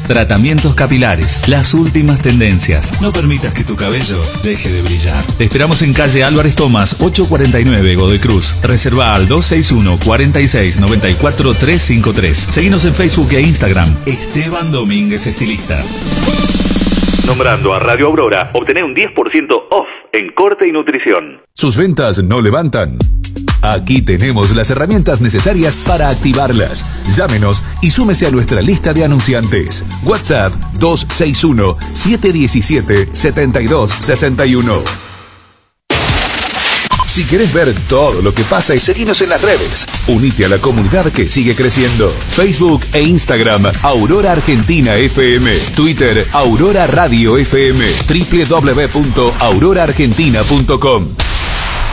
tratamientos capilares, las últimas tendencias. No permitas que tu cabello deje de brillar. Te esperamos en calle Álvarez Tomás, 849 Godoy Cruz. Reserva al 261 46 94 353. Seguinos en Facebook e Instagram. Esteban Domínguez Estilistas. Nombrando a Radio Aurora, obtener un 10% off en corte y nutrición. ¿Sus ventas no levantan? Aquí tenemos las herramientas necesarias para activarlas. Llámenos y súmese a nuestra lista de anunciantes. WhatsApp 261-717-7261. Si querés ver todo lo que pasa y seguinos en las redes, unite a la comunidad que sigue creciendo. Facebook e Instagram, Aurora Argentina FM. Twitter, Aurora Radio FM. www.auroraargentina.com.